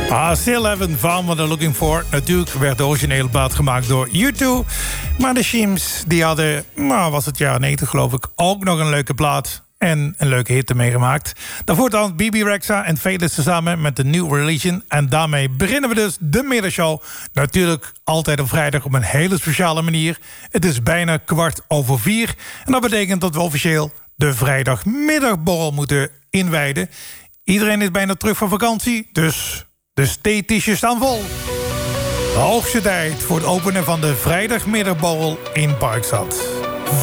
Still Haven't Found What I'm Looking For. Natuurlijk werd de originele plaat gemaakt door U2. Maar de Shims, die hadden, was het jaar 90 geloof ik, ook nog een leuke plaat. En een leuke hit ermee gemaakt. Daarvoor dan Bebe Rexha en Faded samen met The New Religion. En daarmee beginnen we dus de middagshow. Natuurlijk altijd op vrijdag op een hele speciale manier. Het is bijna 4:15. En dat betekent dat we officieel de vrijdagmiddagborrel moeten inwijden. Iedereen is bijna terug van vakantie, dus de theetjes staan vol. De hoogste tijd voor het openen van de vrijdagmiddagborrel in Parkstad.